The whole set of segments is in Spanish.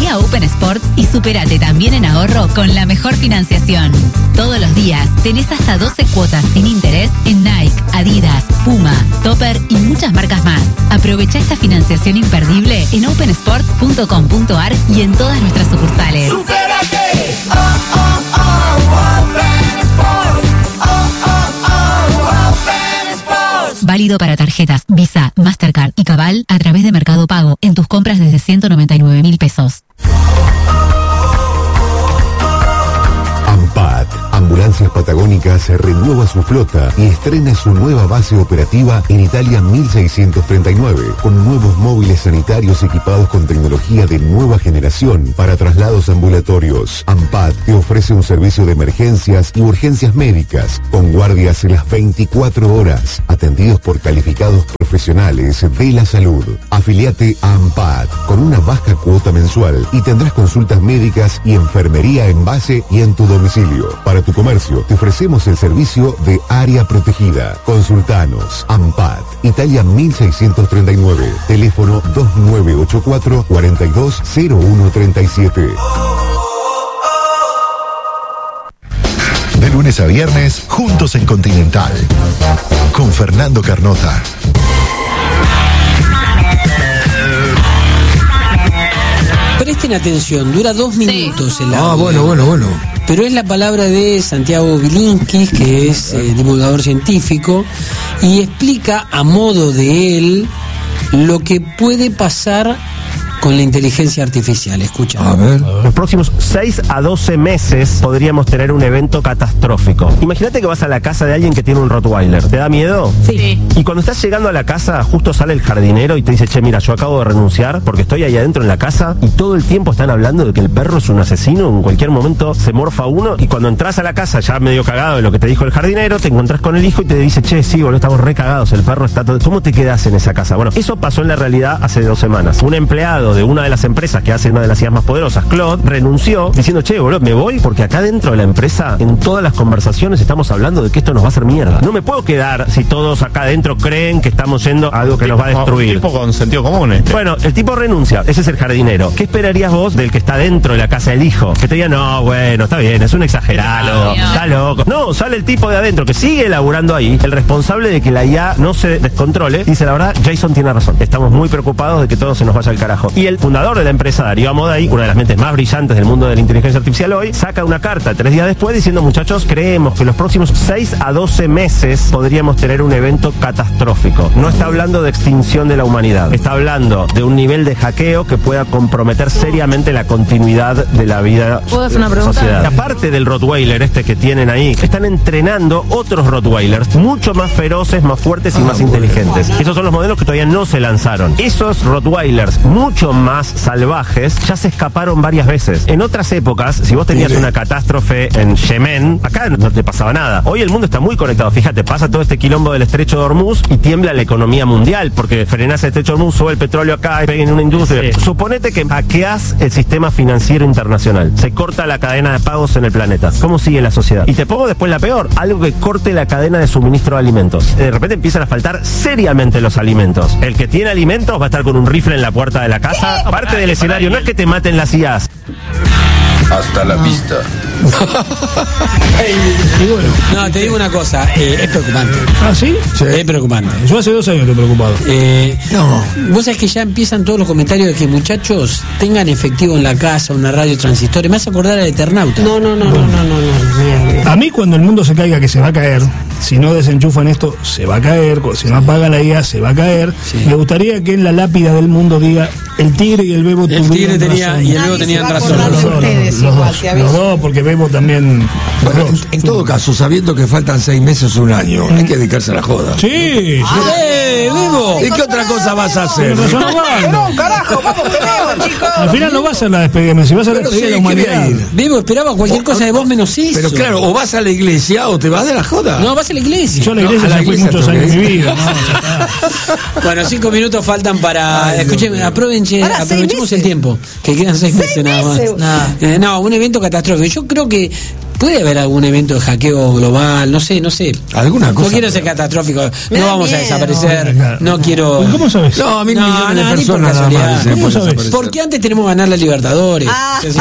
Vení a Open Sports y supérate también en ahorro con la mejor financiación. Todos los días tenés hasta 12 cuotas sin interés en Nike, Adidas, Puma, Topper y muchas marcas más. Aprovecha esta financiación imperdible en opensports.com.ar y en todas nuestras sucursales. ¡Supérate! Open Sports. Open Sports. Válido para tarjetas Visa, Mastercard y Cabal a través de Mercado Pago en tus compras desde 199.000 pesos. AMPAT, Ambulancias Patagónicas, renueva su flota y estrena su nueva base operativa en Italia 1639, con nuevos móviles sanitarios equipados con tecnología de nueva generación para traslados ambulatorios. AMPAT te ofrece un servicio de emergencias y urgencias médicas, con guardias en las 24 horas, atendidos por calificados profesionales de la salud. Afiliate a AMPAT con una baja cuota mensual y tendrás consultas médicas y enfermería en base y en tu domicilio. Para tu comercio, te ofrecemos el servicio de área protegida. Consultanos. AMPAT, Italia 1639, teléfono 2984-420137. De lunes a viernes, juntos en Continental, con Fernando Carnota. Presten atención, dura 2 minutos el audio. Bueno. Pero es la palabra de Santiago Bilinkis, que es divulgador científico, y explica a modo de él lo que puede pasar con la inteligencia artificial. Escucha. A ver. Los próximos 6 a 12 meses podríamos tener un evento catastrófico. Imagínate que vas a la casa de alguien que tiene un Rottweiler. ¿Te da miedo? Sí. Y cuando estás llegando a la casa, justo sale el jardinero y te dice, che, mira, yo acabo de renunciar porque estoy ahí adentro en la casa y todo el tiempo están hablando de que el perro es un asesino, en cualquier momento se morfa uno, y cuando entras a la casa ya medio cagado de lo que te dijo el jardinero, te encontrás con el hijo y te dice, che, sí, boludo, estamos re cagados, el perro está todo... ¿Cómo te quedás en esa casa? Bueno, eso pasó en la realidad hace 2 semanas. Un empleado de una de las empresas que hace una de las ideas más poderosas, Claude, renunció diciendo, che, boludo, me voy porque acá dentro de la empresa, en todas las conversaciones estamos hablando de que esto nos va a hacer mierda. No me puedo quedar si todos acá adentro creen que estamos yendo a algo que nos va a destruir. Un tipo con sentido común. Bueno, el tipo renuncia, ese es el jardinero. ¿Qué esperarías vos del que está dentro de la casa del hijo? Que te diga, no, bueno, está bien, es un exagerado, está loco. No, sale el tipo de adentro que sigue laburando ahí, el responsable de que la IA no se descontrole, dice, la verdad, Jason tiene razón, estamos muy preocupados de que todo se nos vaya al carajo. Y el fundador de la empresa, Darío Amodei, una de las mentes más brillantes del mundo de la inteligencia artificial hoy, saca una carta 3 días después diciendo, muchachos, creemos que los próximos 6 a 12 meses podríamos tener un evento catastrófico. No está hablando de extinción de la humanidad, está hablando de un nivel de hackeo que pueda comprometer seriamente la continuidad de la vida. ¿Puedo hacer una pregunta? Sociedad. Aparte del Rottweiler este que tienen ahí, están entrenando otros Rottweilers mucho más feroces, más fuertes y más inteligentes. Esos son los modelos que todavía no se lanzaron. Esos Rottweilers mucho más salvajes ya se escaparon varias veces. En otras épocas, si vos tenías una catástrofe en Yemen, acá no te pasaba nada. Hoy el mundo está muy conectado. Fíjate, pasa todo este quilombo del estrecho de Hormuz y tiembla la economía mundial, porque frenás el estrecho de Hormuz, sube el petróleo acá y pega en una industria. Sí. Suponete que hackeás el sistema financiero internacional. Se corta la cadena de pagos en el planeta. ¿Cómo sigue la sociedad? Y te pongo después la peor, algo que corte la cadena de suministro de alimentos. De repente empiezan a faltar seriamente los alimentos. El que tiene alimentos va a estar con un rifle en la puerta de la casa. Parte del escenario no es que te maten las IAs. Hasta la vista. Y bueno, no, te digo una cosa, es preocupante. ¿Ah, sí? Es preocupante. Yo hace 2 años estoy preocupado. No. Vos sabés que ya empiezan todos los comentarios de que, muchachos, tengan efectivo en la casa, una radio transistor. Me hace acordar al Eternauta. No. A mí, cuando el mundo se caiga, que se va a caer, si no desenchufan esto, se va a caer, si no apagan la IA, se va a caer. Sí. Me gustaría que en la lápida del mundo diga, el tigre y el bebo tuvieron razón. El tigre tenía y el bebo tenían razón. Los dos, porque Bebo también. Bueno, en todo caso, sabiendo que faltan 6 meses o un año, hay que dedicarse a la joda. Sí. Bebo. ¿Y qué otra cosa vas a hacer? No, carajo, vamos que chicos. Al final no va a ser la despedida, si vas a la despedida de la humanidad. Bebo esperaba cualquier cosa de vos menos eso. Pero claro, o vas a la iglesia o te vas de la joda. No, vas a la iglesia. Yo a la iglesia ya fui muchos años de mi vida. Bueno, 5 minutos faltan para. Escuchen, aprovechemos el tiempo, que quedan 6 meses nada más. No, un evento catastrófico. Yo creo que ¿Puede haber algún evento de hackeo global? No sé. Alguna cosa. No quiero ser catastrófico. Me No da vamos a miedo. desaparecer. Claro. No quiero. ¿Cómo sabes? No, 1.000 millones de ni por personas nada casualidad. más. ¿Cómo sabes? Porque antes tenemos que ganar la Libertadores.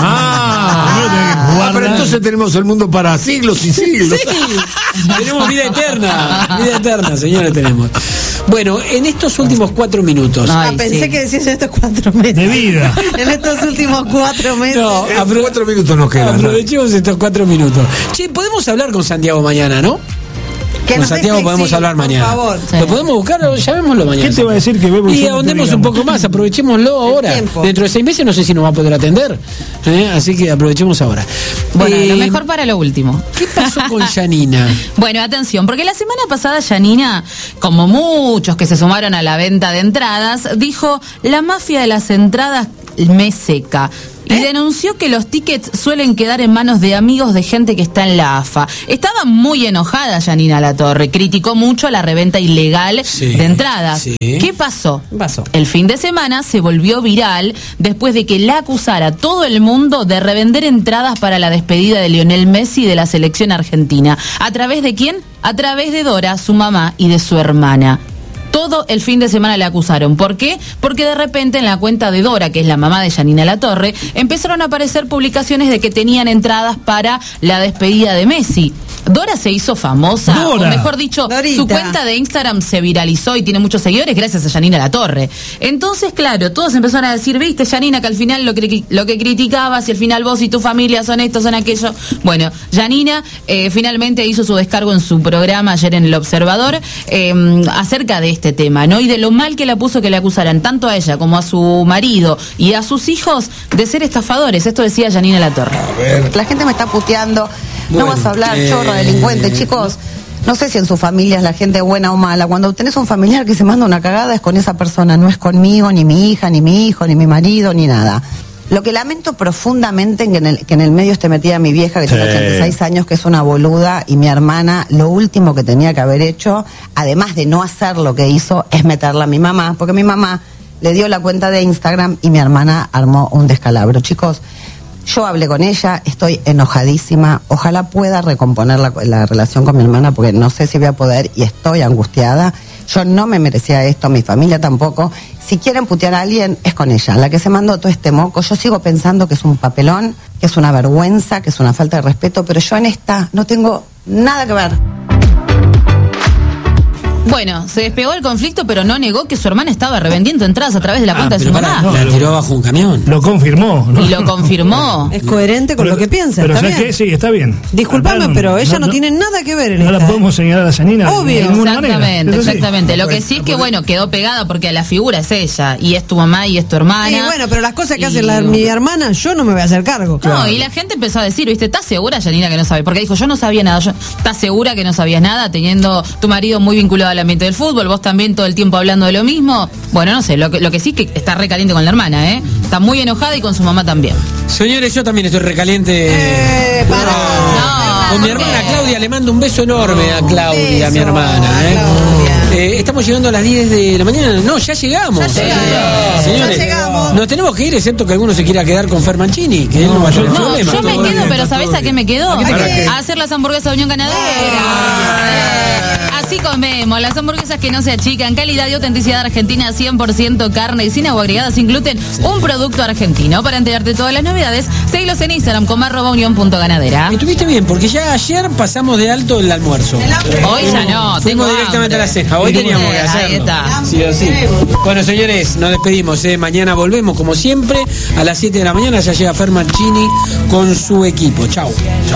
Pero entonces tenemos el mundo para siglos y siglos. Sí, tenemos vida eterna, señores, tenemos. Bueno, en estos últimos 4 minutos. Ay, Pensé sí. que decías en estos 4 meses. De vida. En estos últimos 4 meses. No, 4 minutos nos quedan. aprovechemos estos 4 minutos. Che, podemos hablar con Santiago mañana, ¿no? Que Con nos Santiago deje, podemos sí, hablar por mañana. favor. Sí. ¿Lo podemos buscar? Llamémoslo mañana. ¿Qué te va a decir que Bebo y Y yo no te ahondemos un digamos? poco más, aprovechémoslo ahora. tiempo. Dentro de 6 meses no sé si nos va a poder atender. Así que aprovechemos ahora. Bueno, lo mejor para lo último. ¿Qué pasó con Yanina? Bueno, atención, porque la semana pasada Yanina, como muchos que se sumaron a la venta de entradas, dijo: la mafia de las entradas me seca. Y denunció que los tickets suelen quedar en manos de amigos de gente que está en la AFA. Estaba muy enojada Yanina Latorre, criticó mucho la reventa ilegal de entradas. Sí. ¿Qué pasó? ¿Qué pasó? El fin de semana se volvió viral después de que la acusara todo el mundo de revender entradas para la despedida de Lionel Messi de la selección argentina. ¿A través de quién? A través de Dora, su mamá, y de su hermana. Todo el fin de semana le acusaron. ¿Por qué? Porque de repente en la cuenta de Dora, que es la mamá de Yanina Latorre, empezaron a aparecer publicaciones de que tenían entradas para la despedida de Messi. Dora se hizo famosa, Dora. o mejor dicho, Dorita. su cuenta de Instagram se viralizó y tiene muchos seguidores gracias a Yanina Latorre. Entonces, claro, todos empezaron a decir: viste, Yanina, que al final lo que criticabas, y al final vos y tu familia son esto, son aquello. Bueno, Yanina finalmente hizo su descargo en su programa ayer en El Observador acerca de este tema, ¿no? Y de lo mal que la puso que le acusaran tanto a ella como a su marido y a sus hijos de ser estafadores. Esto decía Yanina Latorre. La gente me está puteando. No Bueno, vas a hablar, chorro, delincuente, chicos. No sé si en su familia es la gente buena o mala. Cuando tenés un familiar que se manda una cagada es con esa persona, no es conmigo, ni mi hija, ni mi hijo, ni mi marido, ni nada. Lo que lamento profundamente que en el medio esté metida mi vieja, que tiene 86 años, que es una boluda, y mi hermana, lo último que tenía que haber hecho, además de no hacer lo que hizo, es meterla a mi mamá, porque mi mamá le dio la cuenta de Instagram y mi hermana armó un descalabro. Chicos, yo hablé con ella, estoy enojadísima, ojalá pueda recomponer la relación con mi hermana, porque no sé si voy a poder y estoy angustiada. Yo no me merecía esto, mi familia tampoco. Si quieren putear a alguien, es con ella, la que se mandó todo este moco. Yo sigo pensando que es un papelón, que es una vergüenza, que es una falta de respeto, pero yo en esta no tengo nada que ver. Bueno, se despegó el conflicto, pero no negó que su hermana estaba revendiendo entradas a través de la cuenta de su pero mamá. pará, la tiró bajo un camión. Lo confirmó. ¿no? Y lo confirmó. Es coherente con lo que piensa. Pero ¿está ¿sabes bien? qué? Sí, está bien. Disculpame, Acá pero ella no tiene nada que ver en No la esta, podemos señalar a Yanina Obvio. de ninguna manera. Exactamente, Es así. exactamente. Lo que sí es que, bueno, quedó pegada porque la figura es ella, y es tu mamá y es tu hermana. Sí, bueno, pero las cosas que Y- hace mi hermana, yo no me voy a hacer cargo. No, y la gente empezó a decir, ¿viste? ¿Estás segura, Yanina, que no sabe? Porque dijo: yo no sabía nada. ¿Estás segura que no sabías nada? Teniendo tu marido muy vinculado al ambiente del fútbol, vos también todo el tiempo hablando de lo mismo. Bueno, no sé, lo que sí es que está recaliente con la hermana, ¿eh? Está muy enojada y con su mamá también. Señores, yo también estoy recaliente. No, Con mi ¿por qué? hermana Claudia, le mando un beso enorme a Claudia, beso mi hermana. a Claudia. Estamos llegando a las 10 de la mañana. No, ya llegamos. Ya llegamos. Señores, Ya llegamos. nos tenemos que ir, excepto que alguno se quiera quedar con Fer Mancini, que él no va a tener No, problema. yo me Todo quedo, bien. pero ¿sabés a qué me quedo? ¿A qué te quedás? A hacer las hamburguesas de Unión Ganadera. Así comemos, las hamburguesas que no se achican, calidad y autenticidad argentina, 100% carne y sin agua agregada, sin gluten, un producto argentino. Para enterarte de todas las novedades, seguilos en Instagram como @unión.ganadera. Estuviste bien, porque ya ayer pasamos de alto el almuerzo. Hoy ya no, tengo Fuimos directamente a la hambre. cena. Hoy teníamos que hacerlo. Ahí está. Sí o sí. Bueno, señores, nos despedimos. Mañana volvemos, como siempre, a las 7 de la mañana. Ya llega Fer Mancini con su equipo. Chau. Chau.